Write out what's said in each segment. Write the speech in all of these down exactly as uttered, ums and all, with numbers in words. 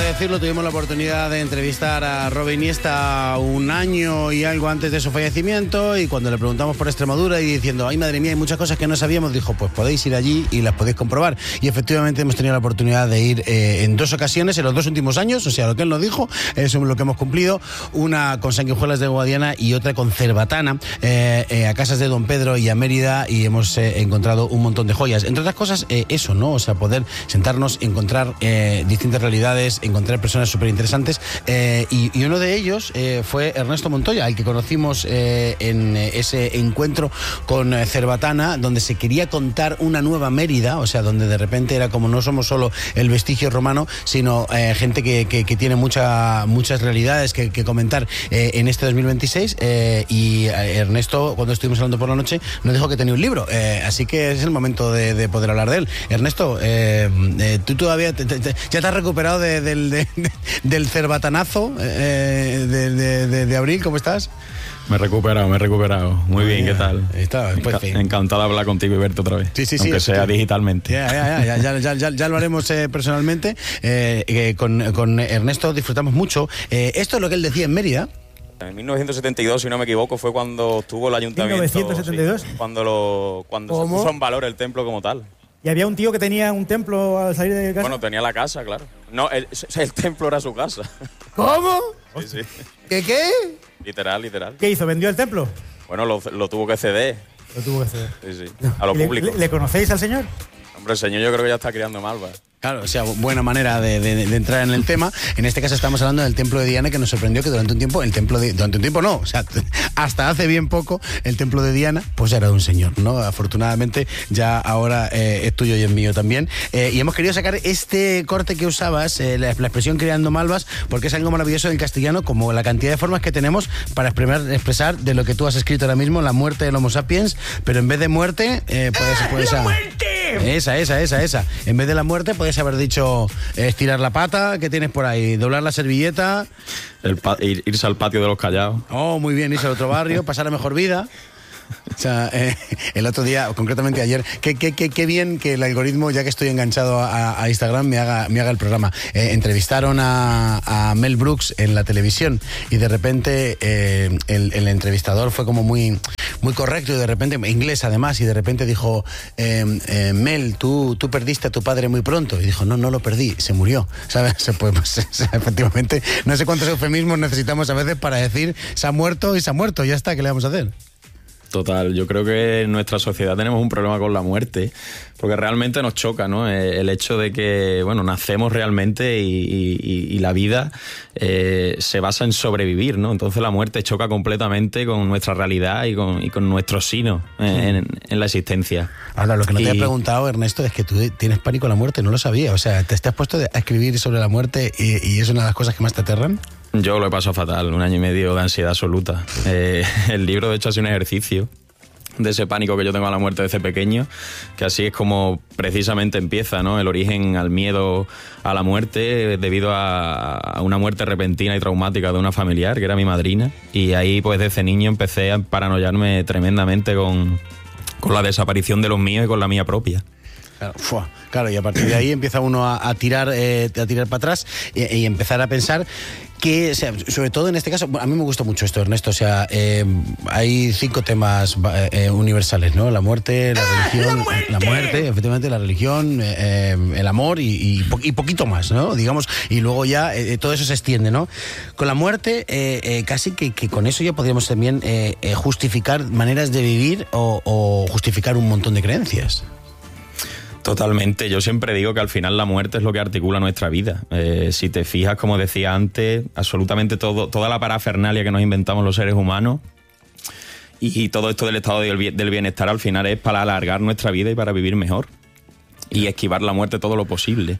decirlo, tuvimos la oportunidad de entrevistar a Robe Iniesta un año y algo antes de su fallecimiento, y cuando le preguntamos por Extremadura y diciendo, ay madre mía, hay muchas cosas que no sabíamos, dijo, pues podéis ir allí y las podéis comprobar. Y efectivamente hemos tenido la oportunidad de ir eh, en dos ocasiones en los dos últimos años, o sea, lo que él nos dijo, eso es lo que hemos cumplido, una con Sanguijuelas de Guadiana y otra con Cerbatana, eh, eh, a casas de Don Pedro y a Mérida, y hemos eh, encontrado un montón de joyas. Entre otras cosas, eh, eso, ¿no? O sea, poder sentarnos, encontrar eh, distintas realidades, encontrar personas súper interesantes, eh, y, y uno de ellos eh, fue Ernesto Montoya, el que conocimos eh, en ese encuentro con eh, Cerbatana, donde se quería contar una nueva Mérida, o sea, donde de repente era como no somos solo el vestigio romano, sino eh, gente que, que, que tiene mucha, muchas realidades que, que comentar eh, en este dos mil veintiséis, eh, y Ernesto, cuando estuvimos hablando por la noche, nos dijo que tenía un libro, eh, así que es el momento de, de poder hablar de él. Ernesto, eh, eh, tú todavía te, te, te, ya te has recuperado de, de, de, de, del cerbatanazo eh, de, de, de, de abril, ¿cómo estás? Me he recuperado, me he recuperado. Muy bien, ya, ¿qué tal? Está, pues, Enca- encantado de hablar contigo y verte otra vez. Sí, sí, sí. Aunque sea digitalmente. Ya, ya, ya, ya, ya, ya, ya lo haremos eh, personalmente. Eh, eh, con, con Ernesto disfrutamos mucho. Eh, esto es lo que él decía en Mérida. En mil novecientos setenta y dos, si no me equivoco, fue cuando tuvo el ayuntamiento... ¿mil novecientos setenta y dos? Sí, cuando lo, cuando se puso en valor el templo como tal. ¿Y había un tío que tenía un templo al salir de casa? Bueno, tenía la casa, claro. No, el, el templo era su casa. ¿Cómo? Sí, sí. ¿Qué qué? Literal, literal. ¿Qué hizo? ¿Vendió el templo? Bueno, lo, lo tuvo que ceder. Lo tuvo que ceder. Sí, sí. A lo ¿Le, público. Le, ¿Le conocéis al señor? Hombre, el señor yo creo que ya está criando malvas. Claro, o sea, buena manera de, de, de entrar en el tema. En este caso estamos hablando del templo de Diana, que nos sorprendió que durante un tiempo, el templo de... Durante un tiempo no, o sea, hasta hace bien poco, el templo de Diana, pues era de un señor, ¿no? Afortunadamente, ya ahora eh, es tuyo y es mío también. Eh, y hemos querido sacar este corte que usabas, eh, la, la expresión creando malvas, porque es algo maravilloso del castellano, como la cantidad de formas que tenemos para expresar, expresar de lo que tú has escrito ahora mismo, la muerte del Homo sapiens, pero en vez de muerte, eh, puedes... puedes ¡La a, muerte! Esa, esa, esa, esa. En vez de la muerte, podías haber dicho eh, estirar la pata, ¿qué tienes por ahí? Doblar la servilleta. El pa- ir, irse al patio de los Callados. Oh, muy bien, irse al otro barrio, pasar la mejor vida. O sea, eh, el otro día, concretamente ayer, qué, qué, qué, qué bien que el algoritmo, ya que estoy enganchado a, a Instagram, me haga, me haga el programa. Eh, entrevistaron a, a Mel Brooks en la televisión y de repente eh, el, el entrevistador fue como muy, muy correcto y de repente, inglés además, y de repente dijo, eh, eh, Mel, tú, tú perdiste a tu padre muy pronto. Y dijo, no, no lo perdí, se murió. ¿Sabes? Pues, pues, efectivamente, no sé cuántos eufemismos necesitamos a veces para decir, se ha muerto y se ha muerto, ya está, ¿qué le vamos a hacer? Total, yo creo que en nuestra sociedad tenemos un problema con la muerte, porque realmente nos choca, ¿no? El hecho de que, bueno, nacemos realmente y, y, y la vida eh, se basa en sobrevivir, ¿no? Entonces la muerte choca completamente con nuestra realidad y con, y con nuestro sino en, en, en la existencia. Ahora, lo que no te Y... he preguntado, Ernesto, es que tú tienes pánico a la muerte, no lo sabía. O sea, ¿te, te has puesto a escribir sobre la muerte y, y es una de las cosas que más te aterran? Yo lo he pasado fatal, un año y medio de ansiedad absoluta. Eh, el libro, de hecho, ha sido un ejercicio de ese pánico que yo tengo a la muerte desde pequeño, que así es como precisamente empieza, ¿no? El origen al miedo a la muerte debido a, a una muerte repentina y traumática de una familiar, que era mi madrina, y ahí pues desde niño empecé a paranoiarme tremendamente con, con la desaparición de los míos y con la mía propia. Claro, ¡fua! Claro, y a partir de ahí empieza uno a, a tirar eh, a tirar para atrás y, y empezar a pensar que, o sea, sobre todo en este caso, a mí me gusta mucho esto, Ernesto, o sea, eh, hay cinco temas eh, universales, ¿no? La muerte, la religión, ¡La muerte! la muerte, efectivamente, la religión, eh, el amor y, y, po- y poquito más, ¿no? Digamos, y luego ya eh, todo eso se extiende, ¿no? Con la muerte, eh, eh, casi que, que con eso ya podríamos también eh, eh, justificar maneras de vivir o, o justificar un montón de creencias. Totalmente, yo siempre digo que al final la muerte es lo que articula nuestra vida. Eh, si te fijas, como decía antes, absolutamente todo, toda la parafernalia que nos inventamos los seres humanos y, y todo esto del estado del bienestar al final es para alargar nuestra vida y para vivir mejor y esquivar la muerte todo lo posible.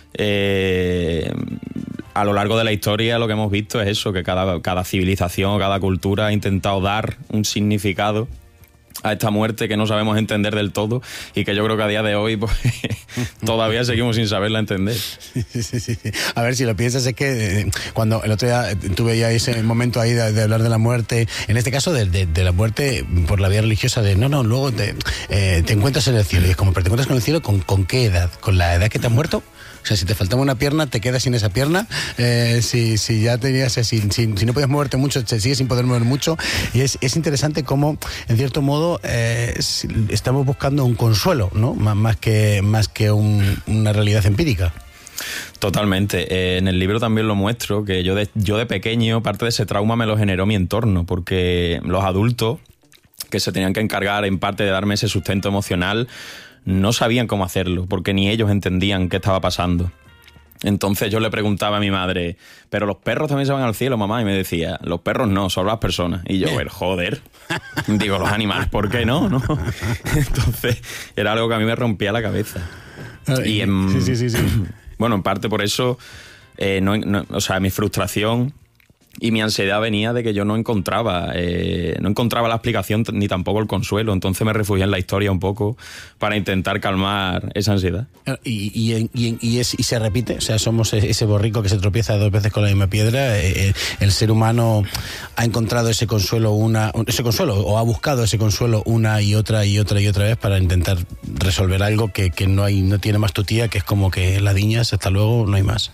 Eh, a lo largo de la historia lo que hemos visto es eso, que cada, cada civilización, cada cultura ha intentado dar un significado a esta muerte que no sabemos entender del todo y que yo creo que a día de hoy pues, todavía seguimos sin saberla entender. Sí, sí, sí. A ver, si lo piensas, es que eh, cuando el otro día tuve ya ese momento ahí de, de hablar de la muerte, en este caso de, de, de la muerte por la vía religiosa, de no, no, luego te, eh, te encuentras en el cielo, y es como, pero te encuentras con el cielo, ¿con, con qué edad? ¿Con la edad que te has muerto? O O sea, si te faltaba una pierna, te quedas sin esa pierna. Eh, si, si ya tenías, si, si, si no podías moverte mucho, te sigues sin poder mover mucho. Y es, es interesante cómo, en cierto modo, eh, estamos buscando un consuelo, ¿no? Más, más que, más que un, una realidad empírica. Totalmente. Eh, en el libro también lo muestro, que yo de, yo de pequeño, parte de ese trauma me lo generó mi entorno, porque los adultos que se tenían que encargar en parte de darme ese sustento emocional no sabían cómo hacerlo, porque ni ellos entendían qué estaba pasando. Entonces yo le preguntaba a mi madre, ¿pero los perros también se van al cielo, mamá? Y me decía, los perros no, solo las personas. Y yo, bueno, joder, digo, los animales, ¿por qué no? ¿no? Entonces era algo que a mí me rompía la cabeza. Y en, sí, sí, sí, sí. Bueno, en parte por eso, eh, no, no, o sea, mi frustración y mi ansiedad venía de que yo no encontraba eh, no encontraba la explicación ni tampoco el consuelo. Entonces me refugié en la historia un poco para intentar calmar esa ansiedad. Y, y, y, y, es, y se repite, o sea, somos ese borrico que se tropieza dos veces con la misma piedra. Eh, el ser humano ha encontrado ese consuelo una ese consuelo o ha buscado ese consuelo una y otra y otra y otra vez para intentar resolver algo que, que no hay no tiene más tutía, que es como que ladillas, hasta luego, no hay más.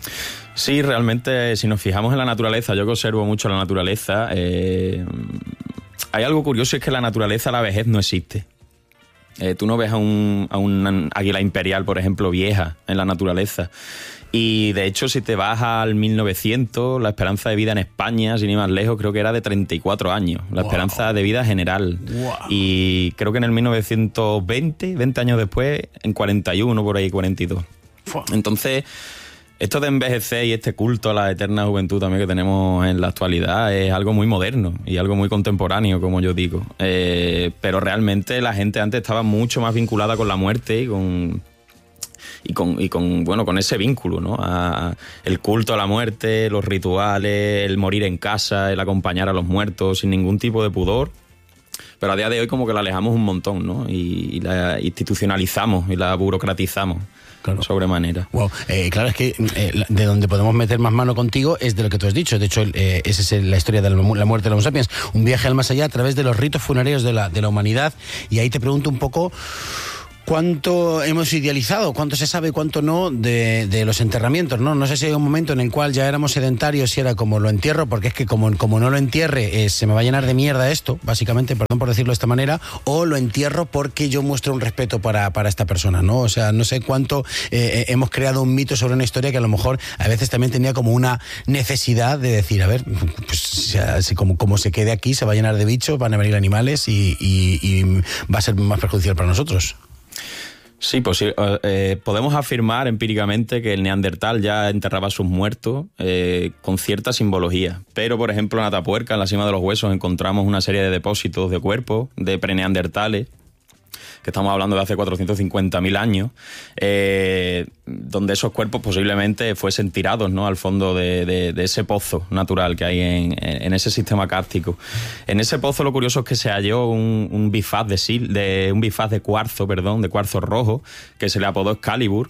Sí, realmente, si nos fijamos en la naturaleza, yo que observo mucho la naturaleza, eh, hay algo curioso, es que la naturaleza, la vejez no existe. Eh, tú no ves a un, a un águila imperial, por ejemplo, vieja en la naturaleza. Y de hecho, si te vas al mil novecientos, la esperanza de vida en España, sin ir más lejos, creo que era de treinta y cuatro años. La wow. esperanza de vida general. Wow. Y creo que en el mil novecientos veinte, veinte años después, en cuarenta y uno, por ahí, cuarenta y dos. Wow. Entonces, esto de envejecer y este culto a la eterna juventud también que tenemos en la actualidad es algo muy moderno y algo muy contemporáneo, como yo digo. Eh, pero realmente la gente antes estaba mucho más vinculada con la muerte y con... Y con, y con bueno con ese vínculo, ¿no? A, el culto a la muerte, los rituales, el morir en casa, el acompañar a los muertos sin ningún tipo de pudor. Pero a día de hoy como que la alejamos un montón, ¿no? Y, y la institucionalizamos y la burocratizamos. Claro. Sobremanera. Wow. Eh, claro, es que eh, de donde podemos meter más mano contigo es de lo que tú has dicho. De hecho, eh, esa es la historia de la, la muerte de los Homo sapiens. Un viaje al más allá a través de los ritos funerarios de la, de la humanidad. Y ahí te pregunto un poco... ¿Cuánto hemos idealizado, cuánto se sabe y cuánto no de, de los enterramientos, ¿no? No sé si hay un momento en el cual ya éramos sedentarios y era como lo entierro, porque es que como, como no lo entierre, eh, se me va a llenar de mierda esto, básicamente, perdón por decirlo de esta manera, o lo entierro porque yo muestro un respeto para, para esta persona, ¿no? O sea, no sé cuánto eh, hemos creado un mito sobre una historia que a lo mejor a veces también tenía como una necesidad de decir, a ver, pues o sea, si como, como se quede aquí, se va a llenar de bichos, van a venir animales y, y, y va a ser más perjudicial para nosotros. Sí, pues eh, podemos afirmar empíricamente que el neandertal ya enterraba a sus muertos eh, con cierta simbología. Pero, por ejemplo, en Atapuerca, en la cima de los huesos, encontramos una serie de depósitos de cuerpos de preneandertales, que estamos hablando de hace cuatrocientos cincuenta mil años, eh, donde esos cuerpos posiblemente fuesen tirados, ¿no?, al fondo de, de, de ese pozo natural que hay en, en ese sistema kárstico. En ese pozo lo curioso es que se halló un, un bifaz de, sil, de un bifaz de cuarzo, perdón, de cuarzo rojo, que se le apodó Excalibur.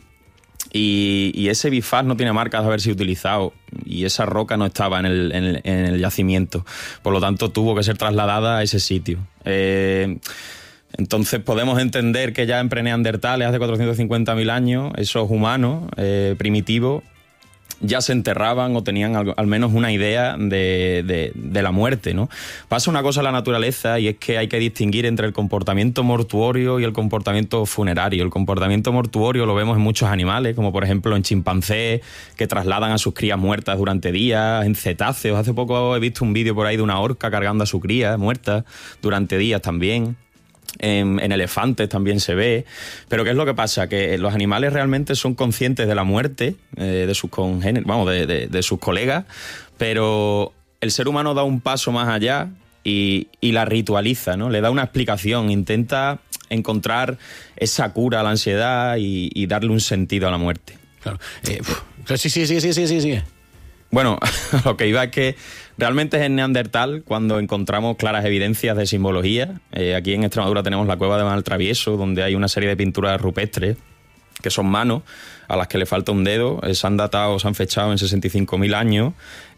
Y, y ese bifaz no tiene marcas de haber sido utilizado y esa roca no estaba en el, en el, en el yacimiento. Por lo tanto, tuvo que ser trasladada a ese sitio. Eh... Entonces podemos entender que ya en preneandertales, hace cuatrocientos cincuenta mil años, esos humanos eh, primitivos ya se enterraban o tenían al, al menos una idea de, de, de la muerte, ¿no? Pasa una cosa en la naturaleza y es que hay que distinguir entre el comportamiento mortuorio y el comportamiento funerario. El comportamiento mortuorio lo vemos en muchos animales, como por ejemplo en chimpancés, que trasladan a sus crías muertas durante días, en cetáceos. Hace poco he visto un vídeo por ahí de una orca cargando a su cría muerta durante días también. En, en elefantes también se ve. Pero ¿qué es lo que pasa? Que los animales realmente son conscientes de la muerte eh, de sus congéneres, vamos, de, de, de sus colegas, pero el ser humano da un paso más allá y, y la ritualiza, ¿no? Le da una explicación, intenta encontrar esa cura a la ansiedad y, y darle un sentido a la muerte. Claro. Eh, sí, sí, sí, sí, sí, sí, sí. Bueno, lo que iba es que realmente es en Neandertal cuando encontramos claras evidencias de simbología. Eh, aquí en Extremadura tenemos la cueva de Maltravieso, donde hay una serie de pinturas rupestres que son manos a las que le falta un dedo, eh, se han datado, se han fechado en sesenta y cinco mil años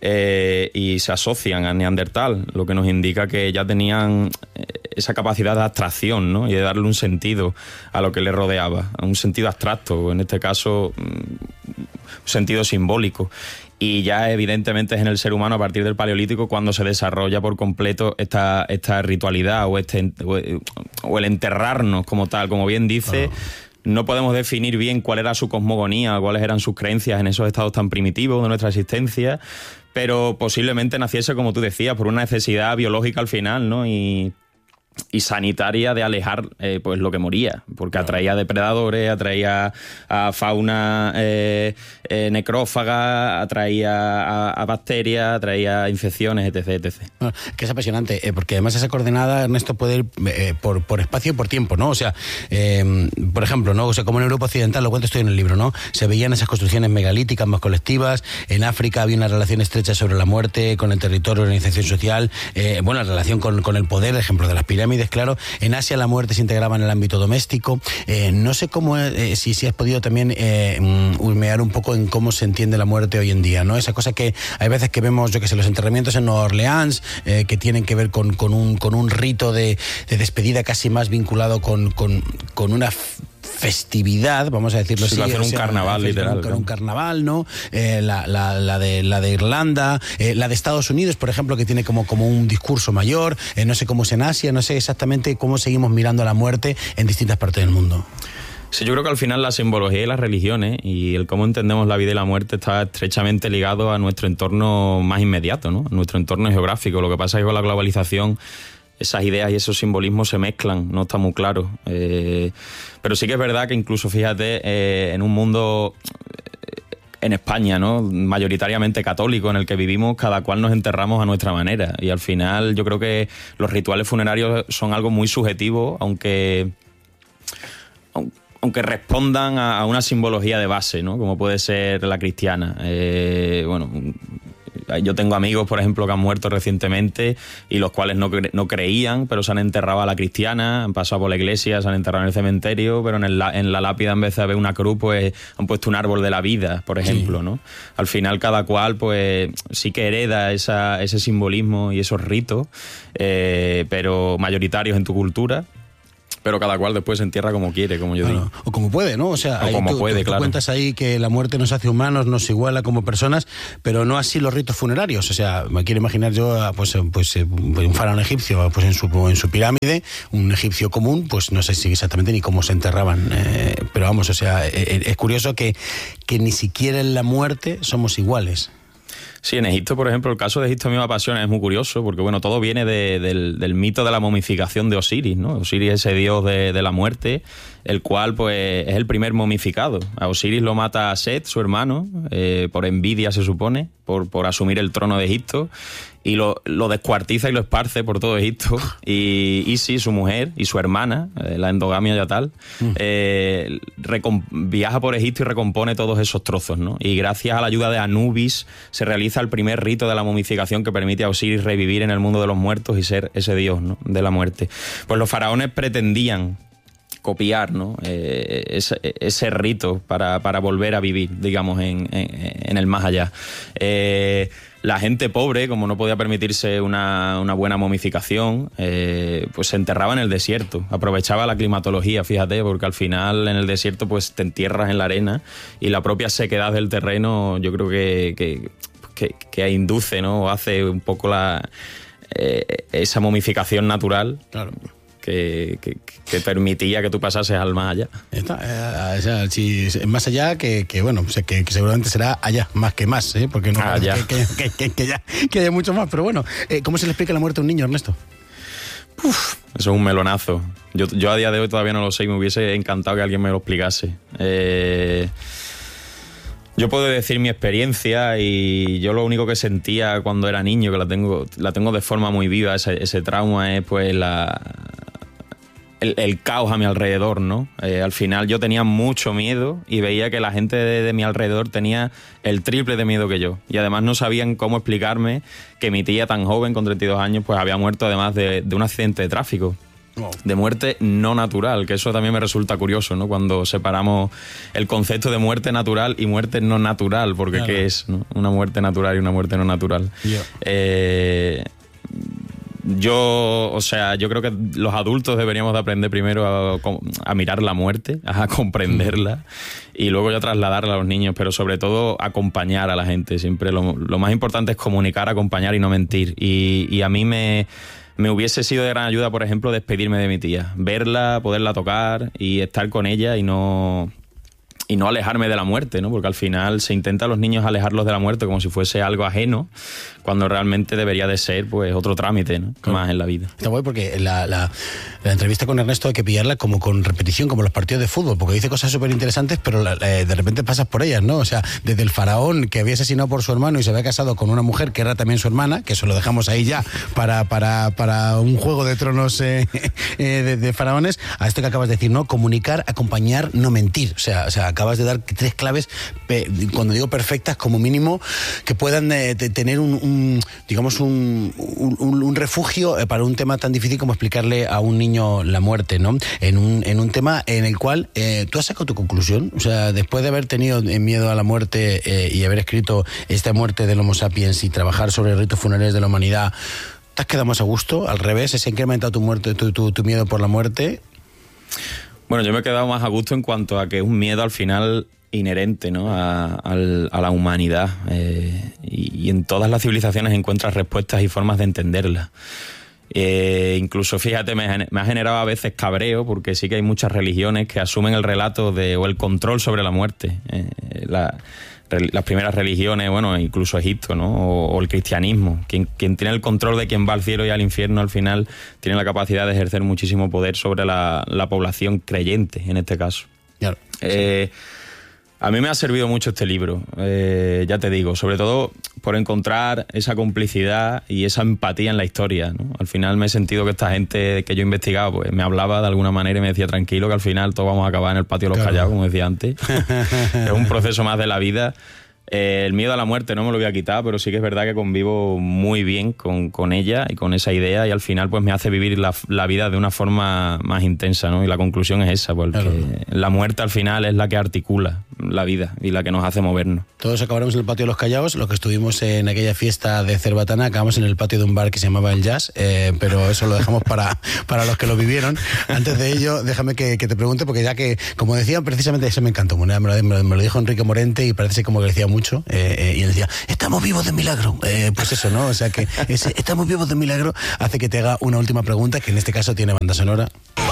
eh, y se asocian a Neandertal, lo que nos indica que ya tenían esa capacidad de abstracción, ¿no? Y de darle un sentido a lo que le rodeaba, un sentido abstracto, en este caso un sentido simbólico. Y ya evidentemente es en el ser humano a partir del Paleolítico cuando se desarrolla por completo esta, esta ritualidad o, este, o el enterrarnos como tal, como bien dice. Oh. No podemos definir bien cuál era su cosmogonía, cuáles eran sus creencias en esos estados tan primitivos de nuestra existencia, pero posiblemente naciese, como tú decías, por una necesidad biológica al final, ¿no? Y, y sanitaria de alejar eh, pues lo que moría, porque atraía depredadores, atraía a fauna eh, eh, necrófaga, atraía a, a bacterias, atraía infecciones, etc, etcétera. Bueno, que es apasionante, eh, porque además esa coordenada, Ernesto, puede ir eh, por, por espacio y por tiempo, ¿no? O sea, eh, por ejemplo, ¿no? O sea, como en Europa Occidental, lo cuento estoy en el libro, ¿no? Se veían esas construcciones megalíticas más colectivas, en África había una relación estrecha sobre la muerte, con el territorio, organización social, eh, bueno, la relación con, con el poder, ejemplo de las pirámides, claro. En Asia la muerte se integraba en el ámbito doméstico. Eh, no sé cómo, eh, si, si has podido también eh, hurmear un poco en cómo se entiende la muerte hoy en día, ¿no? Esa cosa que hay veces que vemos, yo que sé, los enterramientos en Nueva Orleans, eh, que tienen que ver con, con, un, con un rito de, de despedida casi más vinculado con, con, con una festividad, vamos a decirlo sí, así. hacer un carnaval, literal. Con un carnaval, ¿no? Eh, la, la, la, de, la de Irlanda, eh, la de Estados Unidos, por ejemplo, que tiene como, como un discurso mayor, eh, no sé cómo es en Asia, no sé exactamente cómo seguimos mirando a la muerte en distintas partes del mundo. Sí, yo creo que al final la simbología y las religiones y el cómo entendemos la vida y la muerte está estrechamente ligado a nuestro entorno más inmediato, ¿no? A nuestro entorno geográfico. Lo que pasa es que con la globalización esas ideas y esos simbolismos se mezclan, no está muy claro. Eh, pero sí que es verdad que incluso, fíjate, eh, en un mundo, eh, en España, ¿no? Mayoritariamente católico, en el que vivimos, cada cual nos enterramos a nuestra manera. Y al final yo creo que los rituales funerarios son algo muy subjetivo, aunque... aunque respondan a, a una simbología de base, ¿no? Como puede ser la cristiana. Eh, bueno, yo tengo amigos, por ejemplo, que han muerto recientemente y los cuales no, cre- no creían, pero se han enterrado a la cristiana, han pasado por la iglesia, se han enterrado en el cementerio, pero en, el, en la lápida, en vez de haber una cruz, pues han puesto un árbol de la vida, por ejemplo, sí. ¿no? Al final, cada cual, pues sí que hereda esa, ese simbolismo y esos ritos, eh, pero mayoritarios en tu cultura. Pero cada cual después se entierra como quiere, como yo bueno, digo. O como puede, ¿no? O sea, o ahí como tú, puede, tú, claro. Tú cuentas ahí que la muerte nos hace humanos, nos iguala como personas, pero no así los ritos funerarios. O sea, me quiero imaginar yo, pues, pues un faraón egipcio, pues en su, en su pirámide, un egipcio común, pues no sé si exactamente ni cómo se enterraban. Eh, pero vamos, o sea, es, es curioso que, que ni siquiera en la muerte somos iguales. Sí, en Egipto, por ejemplo, el caso de Egipto a mí me apasiona, es muy curioso, porque bueno, todo viene de, del, del mito de la momificación de Osiris, ¿no? Osiris es ese dios de, de la muerte, el cual pues es el primer momificado. A Osiris lo mata Set, su hermano, eh, por envidia se supone, por, por asumir el trono de Egipto, y lo, lo descuartiza y lo esparce por todo Egipto. Y Isis, su mujer, y su hermana, eh, la endogamia ya tal, eh, recom- viaja por Egipto y recompone todos esos trozos, ¿no? Y gracias a la ayuda de Anubis se realiza el primer rito de la momificación que permite a Osiris revivir en el mundo de los muertos y ser ese dios, ¿no? De la muerte. Pues los faraones pretendían copiar, ¿no? eh, ese, ese rito para, para volver a vivir, digamos, en, en, en el más allá. Eh, la gente pobre, como no podía permitirse una, una buena momificación, eh, pues se enterraba en el desierto, aprovechaba la climatología, fíjate, porque al final en el desierto pues te entierras en la arena y la propia sequedad del terreno yo creo que, que, que, que induce, ¿no? O hace un poco la, eh, esa momificación natural. Claro. Que, que, que permitía que tú pasases al más allá. Está, eh, o sea, si, más allá que, que bueno, o sea, que, que seguramente será allá más que más, ¿eh? Porque no allá. Que, que, que, que, ya, que haya mucho más, pero bueno, eh, ¿cómo se le explica la muerte a un niño, Ernesto? Uf, eso es un melonazo. Yo, yo a día de hoy todavía no lo sé y me hubiese encantado que alguien me lo explicase. Eh... Yo puedo decir mi experiencia y yo lo único que sentía cuando era niño, que la tengo, la tengo de forma muy viva, ese, ese trauma, es pues la, el, el caos a mi alrededor, ¿no? Eh, al final yo tenía mucho miedo y veía que la gente de, de mi alrededor tenía el triple de miedo que yo. Y además no sabían cómo explicarme que mi tía tan joven, con treinta y dos años, pues había muerto además de, de un accidente de tráfico. Wow. De muerte no natural, que eso también me resulta curioso, ¿no? Cuando separamos el concepto de muerte natural y muerte no natural, porque claro. ¿Qué es, no? Una muerte natural y una muerte no natural. Yeah. Eh, yo, o sea, yo creo que los adultos deberíamos de aprender primero a, a mirar la muerte, a comprenderla mm. y luego ya trasladarla a los niños, pero sobre todo acompañar a la gente. Siempre lo, lo más importante es comunicar, acompañar y no mentir. Y, y a mí me... Me hubiese sido de gran ayuda, por ejemplo, despedirme de mi tía. Verla, poderla tocar y estar con ella y no, y no alejarme de la muerte, ¿no? Porque al final se intenta a los niños alejarlos de la muerte como si fuese algo ajeno, cuando realmente debería de ser pues otro trámite, ¿no? Claro. Más en la vida. Está guay porque la, la, la entrevista con Ernesto hay que pillarla como con repetición, como los partidos de fútbol, porque dice cosas súper interesantes, pero la, la, de repente pasas por ellas, ¿no? O sea, desde el faraón que había asesinado por su hermano y se había casado con una mujer que era también su hermana, que eso lo dejamos ahí ya para, para, para un juego de tronos eh, eh, de, de faraones, a esto que acabas de decir, ¿no? Comunicar, acompañar, no mentir. O sea, o sea acabas de dar tres claves, cuando digo perfectas, como mínimo, que puedan eh, tener un, un digamos un, un, un refugio para un tema tan difícil como explicarle a un niño la muerte, ¿no? En un, en un tema en el cual eh, tú has sacado tu conclusión, o sea, después de haber tenido miedo a la muerte eh, y haber escrito esta muerte del Homo sapiens y trabajar sobre ritos funerarios de la humanidad, ¿te has quedado más a gusto? Al revés, ¿se ha incrementado tu muerte, tu, tu, tu miedo por la muerte? Bueno, yo me he quedado más a gusto en cuanto a que es un miedo al final inherente, ¿no? a, a, a la humanidad eh, y, y en todas las civilizaciones encuentras respuestas y formas de entenderlas. Eh, incluso, fíjate, me, me ha generado a veces cabreo porque sí que hay muchas religiones que asumen el relato de, o el control sobre la muerte. Eh, la, re, las primeras religiones, bueno, incluso Egipto, ¿no? O, o el cristianismo. Quien, quien tiene el control de quien va al cielo y al infierno al final tiene la capacidad de ejercer muchísimo poder sobre la, la población creyente, en este caso. Claro. Eh, A mí me ha servido mucho este libro, eh, ya te digo, sobre todo por encontrar esa complicidad y esa empatía en la historia, ¿no? Al final me he sentido que esta gente que yo he investigado pues me hablaba de alguna manera y me decía tranquilo que al final todos vamos a acabar en el patio de los claro. Callados, como decía antes. Es un proceso más de la vida. Eh, el miedo a la muerte no me lo voy a quitar, pero sí que es verdad que convivo muy bien con, con ella y con esa idea y al final pues me hace vivir la, la vida de una forma más intensa, ¿no? Y la conclusión es esa, porque claro. La muerte al final es la que articula la vida y la que nos hace movernos. Todos acabaremos en el patio de los Callados, los que estuvimos en aquella fiesta de Cerbatana acabamos en el patio de un bar que se llamaba El Jazz, eh, pero eso lo dejamos para, para los que lo vivieron. Antes de ello, déjame que, que te pregunte, porque ya que, como decía, precisamente eso me encantó, me lo, me lo, me lo dijo Enrique Morente y parece como que decía mucho, eh, eh, y él decía, estamos vivos de milagro, eh, pues eso, ¿no? O sea que ese, estamos vivos de milagro hace que te haga una última pregunta, que en este caso tiene banda sonora.